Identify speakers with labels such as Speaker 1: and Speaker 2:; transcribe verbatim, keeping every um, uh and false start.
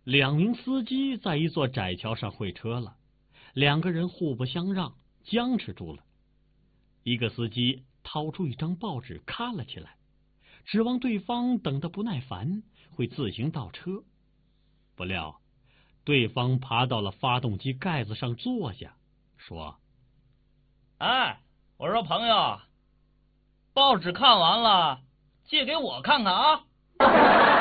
Speaker 1: 两名司机在一座窄桥上会车了，两个人互不相让，僵持住了。一个司机掏出一张报纸看了起来，指望对方等得不耐烦，会自行倒车。不料对方爬到了发动机盖子上坐下，说：
Speaker 2: 哎，我说朋友，报纸看完了，借给我看看啊。